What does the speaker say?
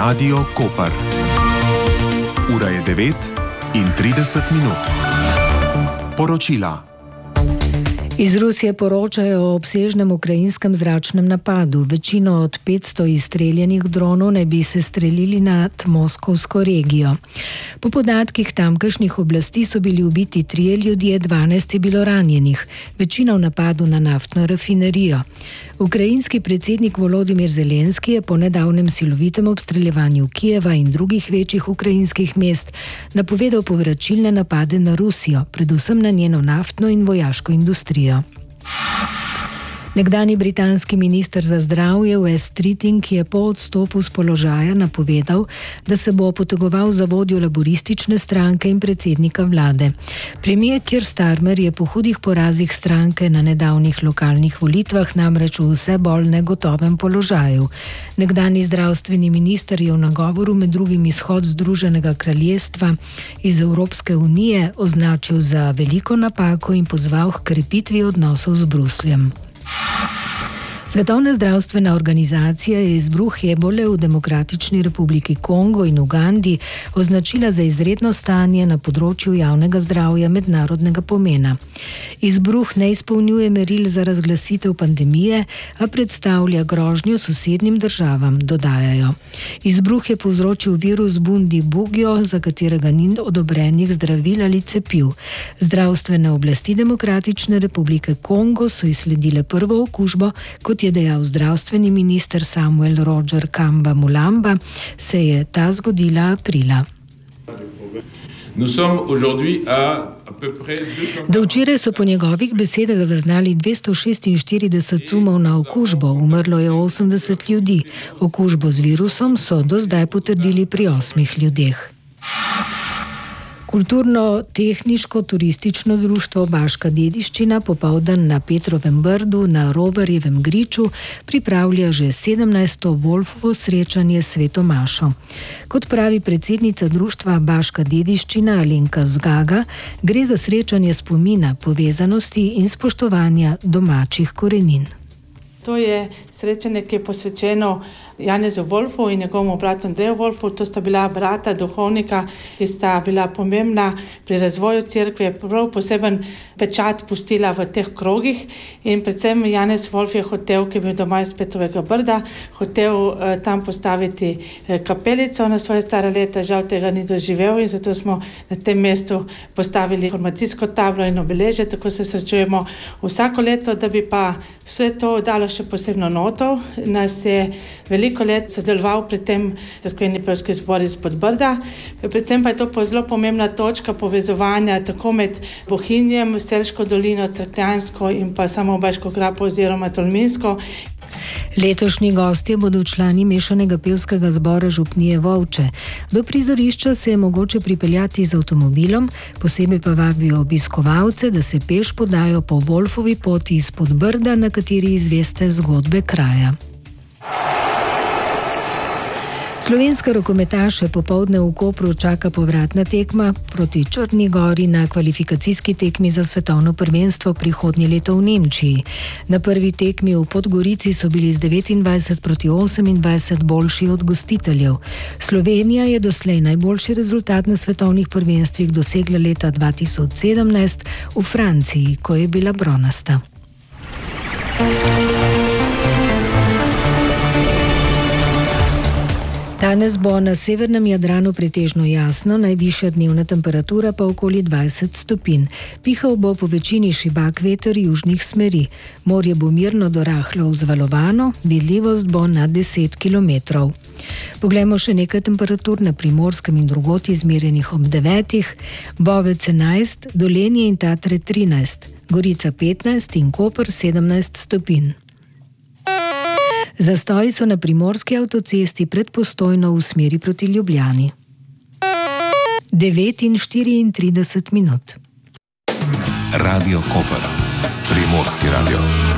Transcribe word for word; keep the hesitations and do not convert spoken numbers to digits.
Radio Koper. Ura je devet in trideset minut. Poročila. Iz Rusije poročajo o obsežnem ukrajinskem zračnem napadu. Večino od petsto izstreljenih dronov naj bi se strelili nad moskovsko regijo. Po podatkih tamkajšnjih oblasti so bili ubiti trije ljudje, dvanajst je bilo ranjenih, večina v napadu na naftno rafinerijo. Ukrajinski predsednik Volodimir Zelenski je po nedavnem silovitem obstreljevanju Kijeva in drugih večjih ukrajinskih mest napovedal povračilne napade na Rusijo, predvsem na njeno naftno in vojaško industrijo. Nekdanji britanski minister za zdravje Wes Streeting je po odstopu z položaja napovedal, da se bo potegoval za vodjo laboristične stranke in predsednika vlade. Premier Keir Starmer je po hudih porazih stranke na nedavnih lokalnih volitvah namreč v vse bolj negotovem položaju. Nekdanji zdravstveni minister je v nagovoru med drugim izhod Združenega kraljestva iz Evropske unije označil za veliko napako in pozval k krepitvi odnosov z Brusljem. Svetovna zdravstvena organizacija je izbruh ebole v Demokratični republiki Kongo in Ugandi označila za izredno stanje na področju javnega zdravja mednarodnega pomena. Izbruh ne izpolnjuje meril za razglasitev pandemije, a predstavlja grožnjo sosednjim državam, dodajajo. Izbruh je povzročil virus Bundibugyo, za katerega ni odobrenih zdravil ali cepiv. Zdravstvene oblasti Demokratične republike Kongo so izsledile prvo okužbo, kot je dejal zdravstveni minister Samuel Roger Kamba Mulamba, se je ta zgodila aprila. Do včeraj so po njegovih besedah zaznali dvesto šestinštirideset sumov na okužbo, umrlo je osemdeset ljudi. Okužbo z virusom so do zdaj potrdili pri osmih ljudeh. Kulturno-tehniško turistično društvo Baška dediščina popoldan na Petrovem Brdu na Robarjevem griču pripravlja že sedemnajsto Wolfovo srečanje s Sveto mašo. Kot pravi predsednica društva Baška dediščina Alenka Zgaga, gre za srečanje spomina, povezanosti in spoštovanja domačih korenin. To je srečanje, ki je posvečeno Janezu Wolfu in njegovemu bratu Andreju Wolfu. To sta bila brata duhovnika, ki sta bila pomembna pri razvoju cerkve, prav poseben pečat pustila v teh krogih. In predvsem Janez Wolf je hotel, ki je bil doma iz Petrovega Brda, hotel eh, tam postaviti eh, kapelico na svoje stare leta, žal tega ni doživel in zato smo na tem mestu postavili informacijsko tablo in obeleže, tako se srečujemo vsako leto, da bi pa vse to dalo še posebno noto. Nas je veliko let sodeloval pri tem cerkveni pevski zbor iz Podbrda. Predvsem pa je to zelo pomembna točka povezovanja tako med Bohinjem, Selško dolino, Cerkljansko in pa samo Baško grapo oziroma Tolminsko. Letošnji gostje bodo člani mešanega pevskega zbora župnije Volče. Do prizorišča se je mogoče pripeljati z avtomobilom, posebej pa vabijo obiskovalce, da se peš podajo po Wolfovi poti iz Podbrda, na kateri izveste zgodbe kraja. Slovenske rokometaše popoldne v Kopru čaka povratna tekma proti Črni Gori na kvalifikacijski tekmi za svetovno prvenstvo prihodnje leto v Nemčiji. Na prvi tekmi v Podgorici so bili z devetindvajset proti osemindvajset boljši od gostiteljev. Slovenija je doslej najboljši rezultat na svetovnih prvenstvih dosegla leta dva tisoč sedemnajst v Franciji, ko je bila bronasta. Danes bo na severnem Jadranu pretežno jasno, najvišja dnevna temperatura pa okoli dvajset stopinj. Pihal bo po večini šibak veter južnih smeri. Morje bo mirno do rahlo vzvalovano, vidljivost bo na deset kilometrov. Poglejmo še nekaj temperatur na Primorskem in drugod izmerjenih ob devetih. Bovec enajst, Dolenje in Tatre trinajst, Gorica petnajst in Koper sedemnajst stopinj. Zastoji so na primorski avtocesti pred Postojno v smeri proti Ljubljani. devet in štiriintrideset minut. Radio Koper. Primorski radio.